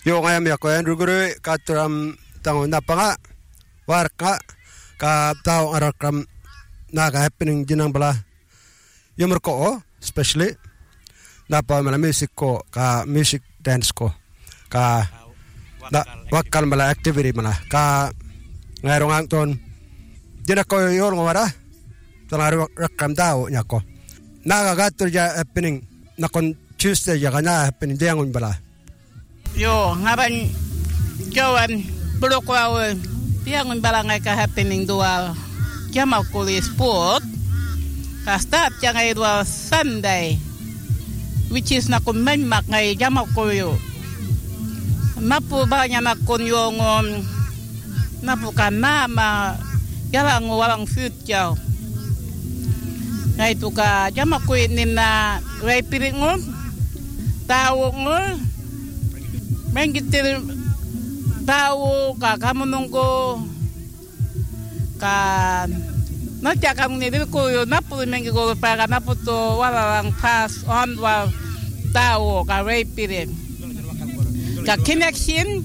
Yo ngayam ya ko Andrew Guru katuram tango napanga warka ka tao arakram naga happening jinang bala yumur ko especially napa mala music ko ka music dance ko ka wakal mala activity mala ka ngairong angton jinak ko yor ngawara tangaru rakam tao nyako naga gatur ja happening nakon Tuesday ya kana happening diangun bala yo ngaban jawan bulokwa diangun bala ngai ka happening dual jamal kuli sport ka start jangai dual Sunday which is nakon menmak ngai jamal kuyo napu banyak nakon yongom napu kanama yalang walang future ngai tu ka jamal kuy nina rai piringum tawo ngul mengitir tawo ka kamu nunggu ka nanti akan menjadi kuyo napu mengigo para napu tu walang pass on wal tawo ka rai piring ka connection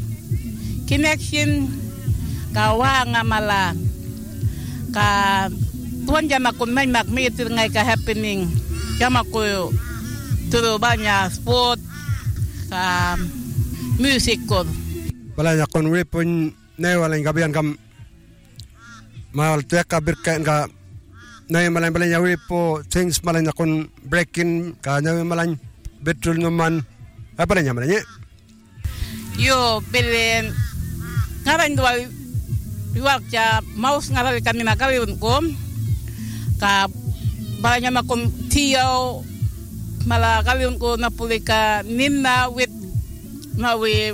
ka wanga mala ka tuan jama kun main mak meter ngai ka happening jama kuyo turu banyak sport ka music ko balanya kon wepun ne walang gabian kam mal teka birkan ka ne malang balanya wepo things malanya kon breaking ka ne malang betul numan apa balanya malanya yo belen ngaran dua ja maus ngaral kami nakawin ko ka balanya makom tio mala kawin ko na pulika ninna with nawi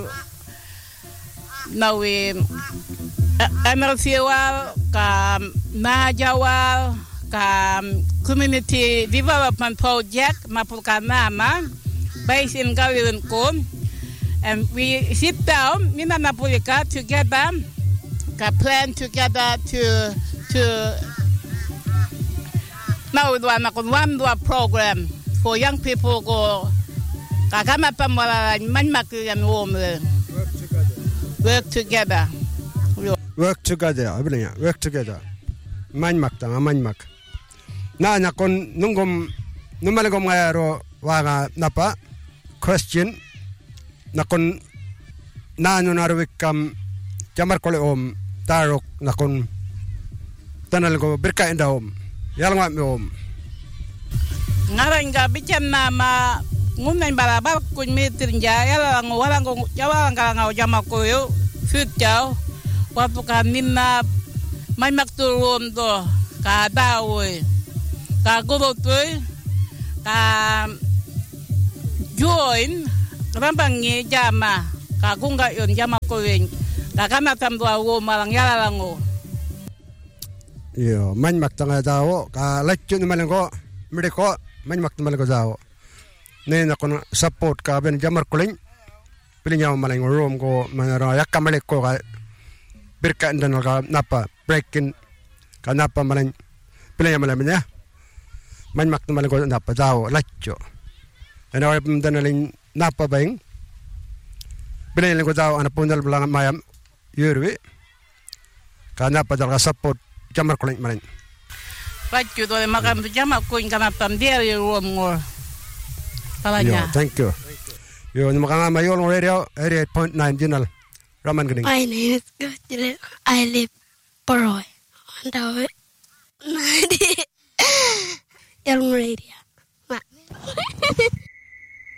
MLC-wal ka Najawal ka community development project mapulka nama based in kawin ko and we sit down mina napulika together ka plan together to now one program for young people go kakama pamwala manmak yan work together abilanya work together manmak tanga manmak na nakon nungom numalagom ngayaro waga napa question nakon na narwikam jamar kole om tarok nakon tanal ko berka enda om yalwa mi om ngaranga bican nama ngunay balabar kun meter jaya lang walang jawalang kalangaw jamako yo futyaw wapu kanina may makturum do ka dawoy ka gulotoy ka join rambangi jama ka gunga yon jamako wen ka kanatam do wo malang yalalango yo man maktanga dawo ka lecture malang ko mediko man maktanga ko dawo ne na kono support ka ben jamar kuling pilinya malang room ko manara yakamale ko ka berka ndan ka napa breaking ka napa malang pilinya malang ya man mak malang ko napa daw lacho ana ay ndan ling napa bang pilinya ko daw ana punal blang mayam yurwi ka napa dal ka support jamar kuling malang lacho do makam jamar kuling kana pandier room ngor Yo, thank you. Yo, mga mayon radio 88.9 Junal. Raman ganing. My name is Gojile. I live Paroy. On the way. Young radio.